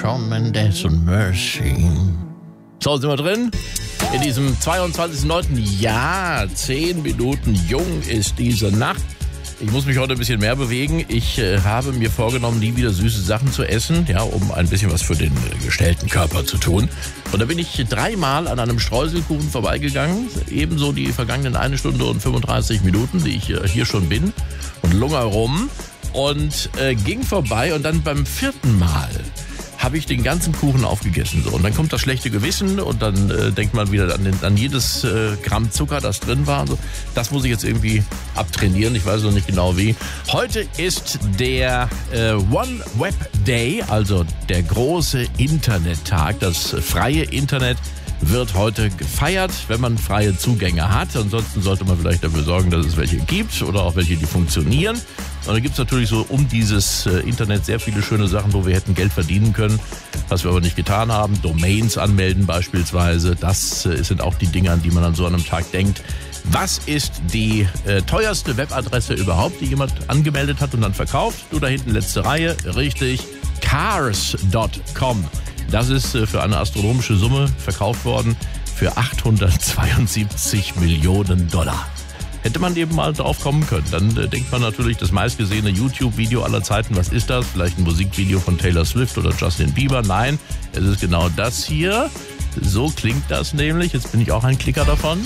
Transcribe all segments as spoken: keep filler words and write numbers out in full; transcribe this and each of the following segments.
Shawn Mendes und Mercy. So, sind wir drin? In diesem zweiundzwanzigsten neunten Ja, zehn Minuten jung ist diese Nacht. Ich muss mich heute ein bisschen mehr bewegen. Ich äh, habe mir vorgenommen, nie wieder süße Sachen zu essen, ja, um ein bisschen was für den äh, gestellten Körper zu tun. Und da bin ich dreimal an einem Streuselkuchen vorbeigegangen. Ebenso die vergangenen eine Stunde und fünfunddreißig Minuten, die ich äh, hier schon bin. Und Lunge rum. Und äh, ging vorbei und dann beim vierten Mal habe ich den ganzen Kuchen aufgegessen. So. Und dann kommt das schlechte Gewissen und dann äh, denkt man wieder an, den, an jedes äh, Gramm Zucker, das drin war. So. Das muss ich jetzt irgendwie abtrainieren. Ich weiß noch nicht genau wie. Heute ist der äh, One Web Day, also der große Internettag. Das freie Internet wird heute gefeiert, wenn man freie Zugänge hat. Ansonsten sollte man vielleicht dafür sorgen, dass es welche gibt oder auch welche, die funktionieren. Und dann gibt es natürlich so um dieses äh, Internet sehr viele schöne Sachen, wo wir hätten Geld verdienen können, was wir aber nicht getan haben. Domains anmelden beispielsweise, das äh, sind auch die Dinge, an die man an so einem Tag denkt. Was ist die äh, teuerste Webadresse überhaupt, die jemand angemeldet hat und dann verkauft? Du da hinten, letzte Reihe, richtig, cars Punkt com. Das ist äh, für eine astronomische Summe verkauft worden für achthundertzweiundsiebzig Millionen Dollar. Hätte man eben mal drauf kommen können. Dann äh, denkt man natürlich, das meistgesehene YouTube-Video aller Zeiten, was ist das? Vielleicht ein Musikvideo von Taylor Swift oder Justin Bieber? Nein, es ist genau das hier. So klingt das nämlich. Jetzt bin ich auch ein Klicker davon.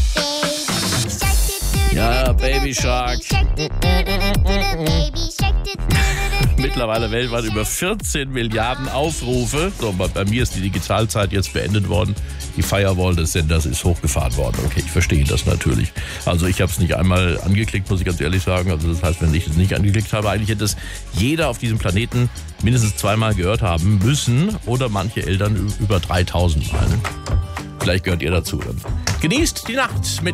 Ja, Baby Shark. Mittlerweile weltweit über vierzehn Milliarden Aufrufe. So, bei mir ist die Digitalzeit jetzt beendet worden. Die Firewall des Senders ist hochgefahren worden. Okay, ich verstehe das natürlich. Also ich habe es nicht einmal angeklickt, muss ich ganz ehrlich sagen. Also das heißt, wenn ich es nicht angeklickt habe, eigentlich hätte es jeder auf diesem Planeten mindestens zweimal gehört haben müssen. Oder manche Eltern über dreitausend Mal. Vielleicht gehört ihr dazu. Genießt die Nacht mit